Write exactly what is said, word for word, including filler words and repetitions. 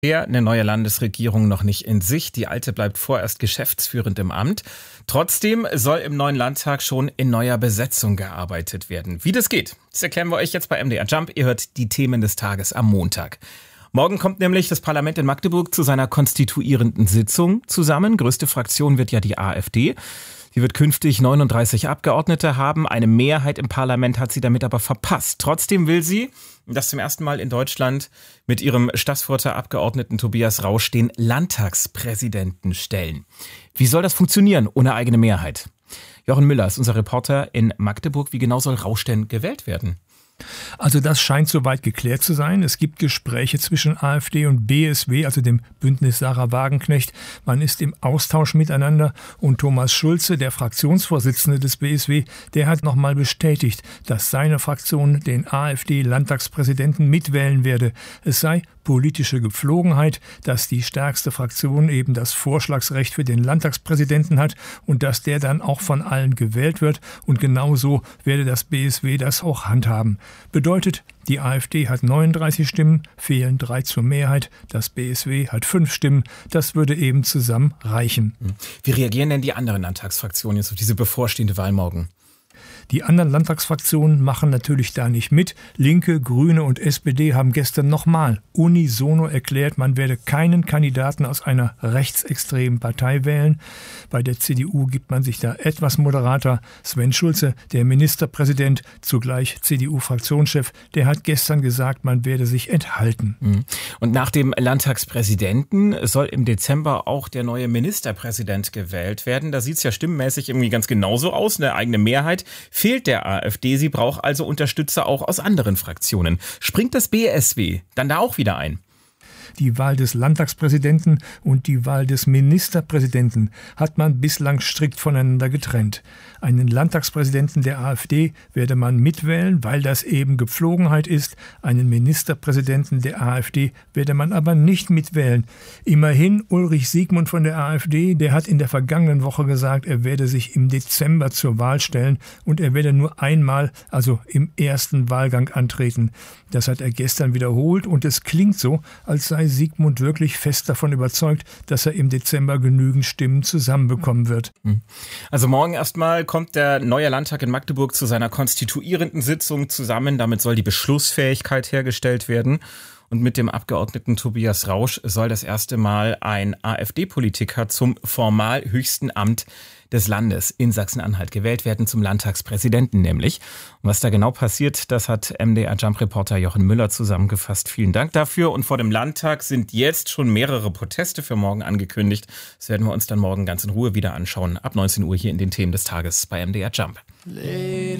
Eine neue Landesregierung noch nicht in Sicht. Die alte bleibt vorerst geschäftsführend im Amt. Trotzdem soll im neuen Landtag schon in neuer Besetzung gearbeitet werden. Wie das geht, das erklären wir euch jetzt bei M D R Jump. Ihr hört die Themen des Tages am Montag. Morgen kommt nämlich das Parlament in Magdeburg zu seiner konstituierenden Sitzung zusammen. Größte Fraktion wird ja die AfD. Sie wird künftig neununddreißig Abgeordnete haben. Eine Mehrheit im Parlament hat sie damit aber verpasst. Trotzdem will sie, das zum ersten Mal in Deutschland, mit ihrem Staßfurter Abgeordneten Tobias Rausch den Landtagspräsidenten stellen. Wie soll das funktionieren ohne eigene Mehrheit? Jochen Müller ist unser Reporter in Magdeburg. Wie genau soll Rausch denn gewählt werden? Also das scheint soweit geklärt zu sein. Es gibt Gespräche zwischen AfD und B S W, also dem Bündnis Sarah Wagenknecht. Man ist im Austausch miteinander und Thomas Schulze, der Fraktionsvorsitzende des B S W, der hat nochmal bestätigt, dass seine Fraktion den AfD-Landtagspräsidenten mitwählen werde. Es sei politische Gepflogenheit, dass die stärkste Fraktion eben das Vorschlagsrecht für den Landtagspräsidenten hat und dass der dann auch von allen gewählt wird. Und genauso werde das B S W das auch handhaben. Bedeutet, die AfD hat neununddreißig Stimmen, fehlen drei zur Mehrheit. Das B S W hat fünf Stimmen. Das würde eben zusammen reichen. Wie reagieren denn die anderen Landtagsfraktionen jetzt auf diese bevorstehende Wahl morgen? Die anderen Landtagsfraktionen machen natürlich da nicht mit. Linke, Grüne und S P D haben gestern nochmal unisono erklärt, man werde keinen Kandidaten aus einer rechtsextremen Partei wählen. Bei der C D U gibt man sich da etwas moderater. Sven Schulze, der Ministerpräsident, zugleich C D U-Fraktionschef, der hat gestern gesagt, man werde sich enthalten. Und nach dem Landtagspräsidenten soll im Dezember auch der neue Ministerpräsident gewählt werden. Da sieht es ja stimmenmäßig irgendwie ganz genauso aus, eine eigene Mehrheit fehlt der AfD. Sie braucht also Unterstützer auch aus anderen Fraktionen. Springt das B S W dann da auch wieder ein? Die Wahl des Landtagspräsidenten und die Wahl des Ministerpräsidenten hat man bislang strikt voneinander getrennt. Einen Landtagspräsidenten der AfD werde man mitwählen, weil das eben Gepflogenheit ist. Einen Ministerpräsidenten der AfD werde man aber nicht mitwählen. Immerhin Ulrich Siegmund von der AfD, der hat in der vergangenen Woche gesagt, er werde sich im Dezember zur Wahl stellen und er werde nur einmal, also im ersten Wahlgang antreten. Das hat er gestern wiederholt und es klingt so, als sei Siegmund wirklich fest davon überzeugt, dass er im Dezember genügend Stimmen zusammenbekommen wird. Also morgen erstmal kommt der neue Landtag in Magdeburg zu seiner konstituierenden Sitzung zusammen. Damit soll die Beschlussfähigkeit hergestellt werden. Und mit dem Abgeordneten Tobias Rausch soll das erste Mal ein AfD-Politiker zum formal höchsten Amt des Landes in Sachsen-Anhalt gewählt werden, zum Landtagspräsidenten nämlich. Und was da genau passiert, das hat M D R Jump-Reporter Jochen Müller zusammengefasst. Vielen Dank dafür. Und vor dem Landtag sind jetzt schon mehrere Proteste für morgen angekündigt. Das werden wir uns dann morgen ganz in Ruhe wieder anschauen. Ab neunzehn Uhr hier in den Themen des Tages bei M D R Jump.